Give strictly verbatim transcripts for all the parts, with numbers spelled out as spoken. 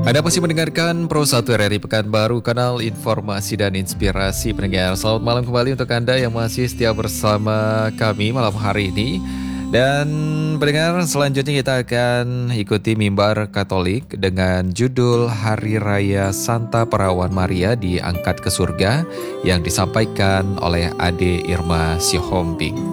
Anda masih mendengarkan Pro satu R R I Pekanbaru, kanal informasi dan inspirasi pendengar. Selamat malam kembali untuk Anda yang masih setia bersama kami malam hari ini. Dan pendengar, selanjutnya kita akan ikuti mimbar Katolik dengan judul Hari Raya Santa Perawan Maria diangkat ke surga yang disampaikan oleh Ade Irma Sihombing.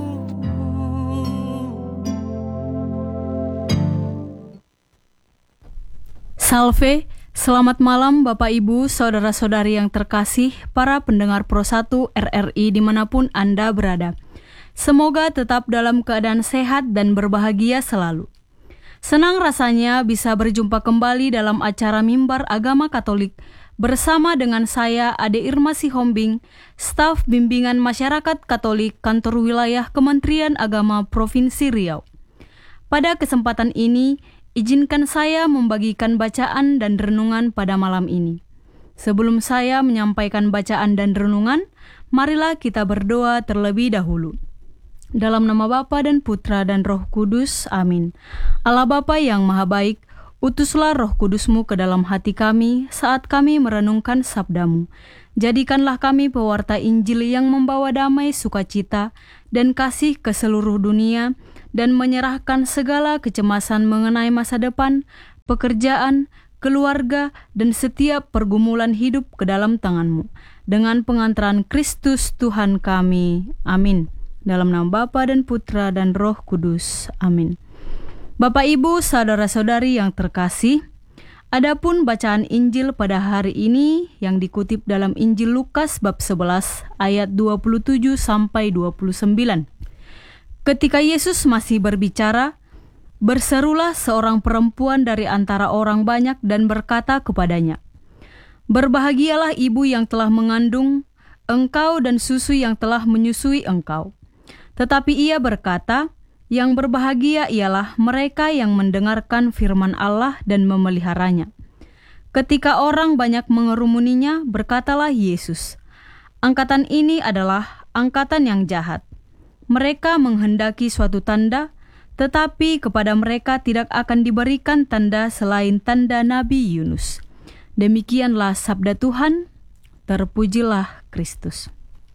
Salve, selamat malam Bapak Ibu, Saudara-saudari yang terkasih, para pendengar Pro satu R R I dimanapun Anda berada. Semoga tetap dalam keadaan sehat dan berbahagia selalu. Senang rasanya bisa berjumpa kembali dalam acara Mimbar Agama Katolik bersama dengan saya Ade Irma Sihombing, staf bimbingan masyarakat Katolik Kantor Wilayah Kementerian Agama Provinsi Riau. Pada kesempatan ini, izinkan saya membagikan bacaan dan renungan pada malam ini. Sebelum saya menyampaikan bacaan dan renungan, marilah kita berdoa terlebih dahulu. Dalam nama Bapa dan Putra dan Roh Kudus, amin. Allah Bapa yang Maha Baik, utuslah Roh Kudus-Mu ke dalam hati kami saat kami merenungkan sabda-Mu. Jadikanlah kami pewarta Injil yang membawa damai, sukacita, dan kasih ke seluruh dunia, dan menyerahkan segala kecemasan mengenai masa depan, pekerjaan, keluarga, dan setiap pergumulan hidup ke dalam tangan-Mu. Dengan pengantaran Kristus Tuhan kami. Amin. Dalam nama Bapa dan Putra dan Roh Kudus. Amin. Bapak Ibu, saudara-saudari yang terkasih, adapun bacaan Injil pada hari ini yang dikutip dalam Injil Lukas bab sebelas ayat dua puluh tujuh sampai dua puluh sembilan. Ketika Yesus masih berbicara, berserulah seorang perempuan dari antara orang banyak dan berkata kepadanya, "Berbahagialah ibu yang telah mengandung engkau dan susu yang telah menyusui engkau." Tetapi ia berkata, "Yang berbahagia ialah mereka yang mendengarkan firman Allah dan memeliharanya." Ketika orang banyak mengerumuninya, berkatalah Yesus, "Angkatan ini adalah angkatan yang jahat. Mereka menghendaki suatu tanda, tetapi kepada mereka tidak akan diberikan tanda selain tanda Nabi Yunus." Demikianlah sabda Tuhan, terpujilah Kristus.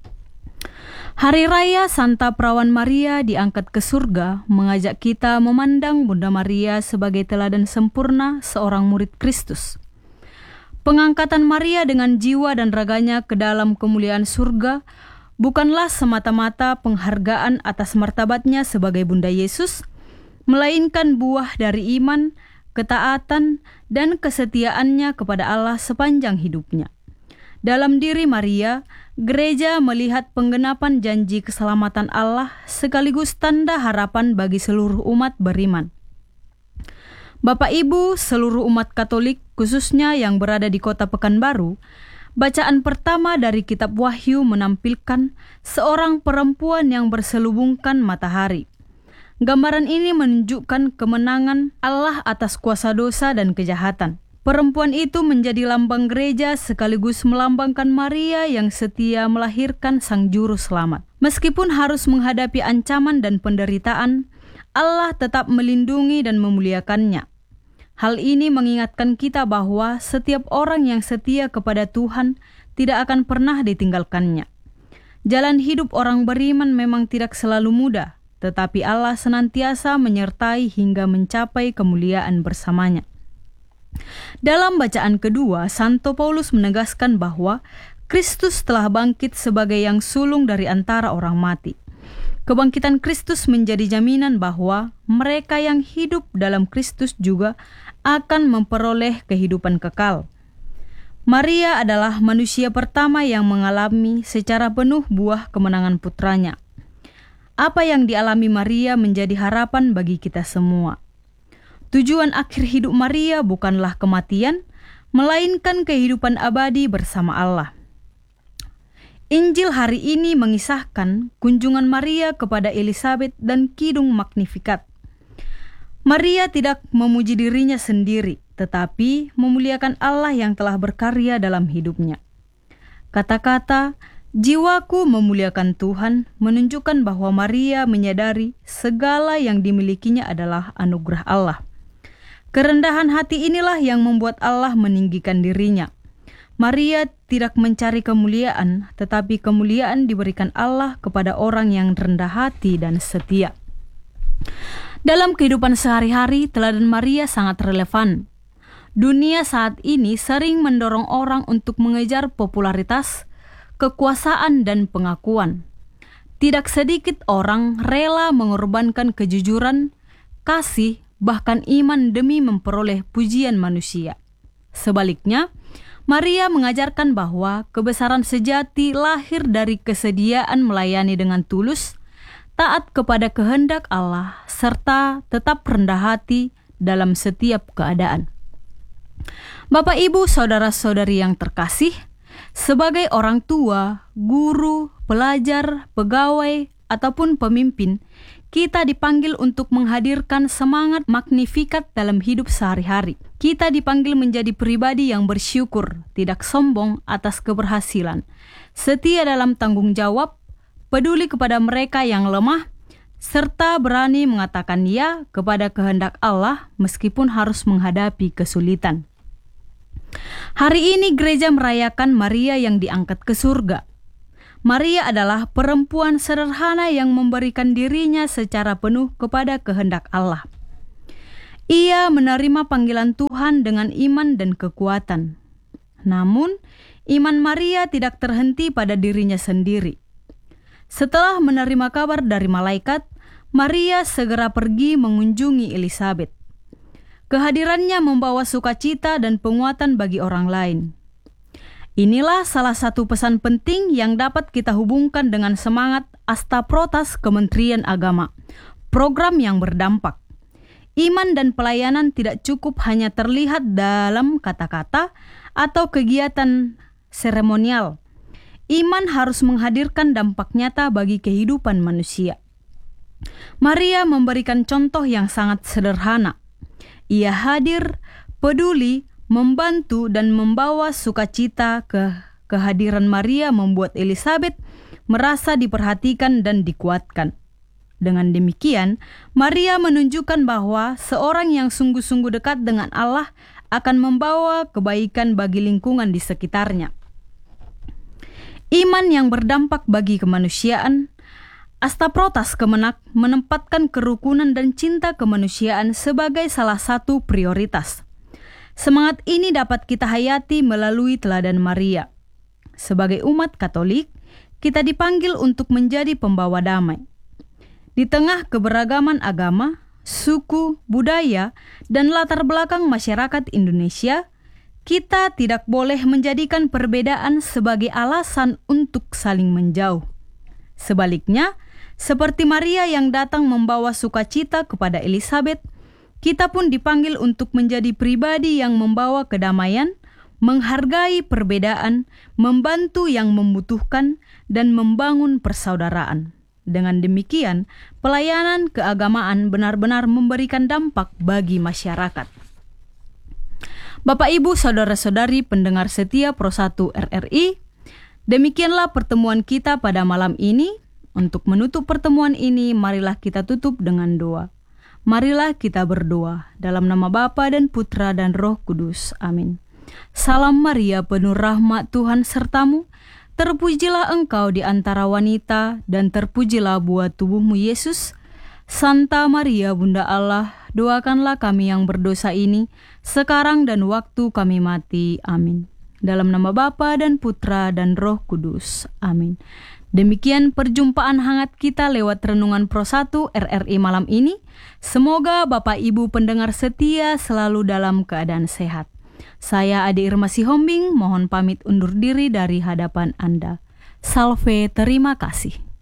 Hari Raya Santa Perawan Maria diangkat ke surga mengajak kita memandang Bunda Maria sebagai teladan sempurna seorang murid Kristus. Pengangkatan Maria dengan jiwa dan raganya ke dalam kemuliaan surga bukanlah semata-mata penghargaan atas martabatnya sebagai Bunda Yesus, melainkan buah dari iman, ketaatan, dan kesetiaannya kepada Allah sepanjang hidupnya. Dalam diri Maria, gereja melihat penggenapan janji keselamatan Allah sekaligus tanda harapan bagi seluruh umat beriman. Bapak Ibu, seluruh umat Katolik, khususnya yang berada di kota Pekanbaru, bacaan pertama dari kitab Wahyu menampilkan seorang perempuan yang berselubungkan matahari. Gambaran ini menunjukkan kemenangan Allah atas kuasa dosa dan kejahatan. Perempuan itu menjadi lambang gereja sekaligus melambangkan Maria yang setia melahirkan Sang Juru Selamat. Meskipun harus menghadapi ancaman dan penderitaan, Allah tetap melindungi dan memuliakannya. Hal ini mengingatkan kita bahwa setiap orang yang setia kepada Tuhan tidak akan pernah ditinggalkannya. Jalan hidup orang beriman memang tidak selalu mudah, tetapi Allah senantiasa menyertai hingga mencapai kemuliaan bersamanya. Dalam bacaan kedua, Santo Paulus menegaskan bahwa Kristus telah bangkit sebagai yang sulung dari antara orang mati. Kebangkitan Kristus menjadi jaminan bahwa mereka yang hidup dalam Kristus juga akan memperoleh kehidupan kekal. Maria adalah manusia pertama yang mengalami secara penuh buah kemenangan putranya. Apa yang dialami Maria menjadi harapan bagi kita semua. Tujuan akhir hidup Maria bukanlah kematian, melainkan kehidupan abadi bersama Allah. Injil hari ini mengisahkan kunjungan Maria kepada Elisabet dan kidung Magnificat. Maria tidak memuji dirinya sendiri, tetapi memuliakan Allah yang telah berkarya dalam hidupnya. Kata-kata, "Jiwaku memuliakan Tuhan," menunjukkan bahwa Maria menyadari segala yang dimilikinya adalah anugerah Allah. Kerendahan hati inilah yang membuat Allah meninggikan dirinya. Maria tidak mencari kemuliaan, tetapi kemuliaan diberikan Allah kepada orang yang rendah hati dan setia. Dalam kehidupan sehari-hari, teladan Maria sangat relevan. Dunia saat ini sering mendorong orang untuk mengejar popularitas, kekuasaan, dan pengakuan. Tidak sedikit orang rela mengorbankan kejujuran, kasih, bahkan iman demi memperoleh pujian manusia. Sebaliknya, Maria mengajarkan bahwa kebesaran sejati lahir dari kesediaan melayani dengan tulus, taat kepada kehendak Allah, serta tetap rendah hati dalam setiap keadaan. Bapak, Ibu, saudara-saudari yang terkasih, sebagai orang tua, guru, pelajar, pegawai, ataupun pemimpin, kita dipanggil untuk menghadirkan semangat magnifikat dalam hidup sehari-hari. Kita dipanggil menjadi pribadi yang bersyukur, tidak sombong atas keberhasilan, setia dalam tanggung jawab, peduli kepada mereka yang lemah, serta berani mengatakan ya kepada kehendak Allah meskipun harus menghadapi kesulitan. Hari ini gereja merayakan Maria yang diangkat ke surga. Maria adalah perempuan sederhana yang memberikan dirinya secara penuh kepada kehendak Allah. Ia menerima panggilan Tuhan dengan iman dan kekuatan. Namun, iman Maria tidak terhenti pada dirinya sendiri. Setelah menerima kabar dari malaikat, Maria segera pergi mengunjungi Elisabet. Kehadirannya membawa sukacita dan penguatan bagi orang lain. Inilah salah satu pesan penting yang dapat kita hubungkan dengan semangat Astaprotas Kementerian Agama, program yang berdampak. Iman dan pelayanan tidak cukup hanya terlihat dalam kata-kata atau kegiatan seremonial. Iman harus menghadirkan dampak nyata bagi kehidupan manusia. Maria memberikan contoh yang sangat sederhana. Ia hadir, peduli, membantu dan membawa sukacita. Ke kehadiran Maria membuat Elisabet merasa diperhatikan dan dikuatkan. Dengan demikian, Maria menunjukkan bahwa seorang yang sungguh-sungguh dekat dengan Allah akan membawa kebaikan bagi lingkungan di sekitarnya. Iman yang berdampak bagi kemanusiaan. Astaprotas Kemenak menempatkan kerukunan dan cinta kemanusiaan sebagai salah satu prioritas. Semangat ini dapat kita hayati melalui teladan Maria. Sebagai umat Katolik, kita dipanggil untuk menjadi pembawa damai. Di tengah keberagaman agama, suku, budaya, dan latar belakang masyarakat Indonesia, kita tidak boleh menjadikan perbedaan sebagai alasan untuk saling menjauh. Sebaliknya, seperti Maria yang datang membawa sukacita kepada Elisabet, kita pun dipanggil untuk menjadi pribadi yang membawa kedamaian, menghargai perbedaan, membantu yang membutuhkan, dan membangun persaudaraan. Dengan demikian, pelayanan keagamaan benar-benar memberikan dampak bagi masyarakat. Bapak, Ibu, saudara-saudari pendengar setia Pro satu R R I, demikianlah pertemuan kita pada malam ini. Untuk menutup pertemuan ini, marilah kita tutup dengan doa. Marilah kita berdoa dalam nama Bapa dan Putra dan Roh Kudus. Amin. Salam Maria, penuh rahmat Tuhan sertamu. Terpujilah engkau di antara wanita, dan terpujilah buah tubuhmu Yesus. Santa Maria, Bunda Allah, doakanlah kami yang berdosa ini, sekarang dan waktu kami mati. Amin. Dalam nama Bapa dan Putra dan Roh Kudus. Amin. Demikian perjumpaan hangat kita lewat Renungan Pro satu R R I malam ini. Semoga Bapak Ibu pendengar setia selalu dalam keadaan sehat. Saya Ade Irma Sihombing, mohon pamit undur diri dari hadapan Anda. Salve, terima kasih.